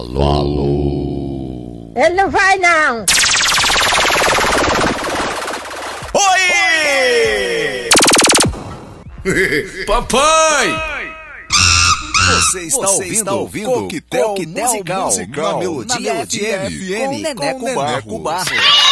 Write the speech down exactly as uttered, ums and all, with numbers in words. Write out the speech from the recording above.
Alô, alô. Ele não vai, não. Oi! Papai! Você está Você ouvindo, está ouvindo Coquetel, Coquetel Musical, Musical na Melodia, na Melodia F M, F M, com Neneco com Neneco Barros. Barros.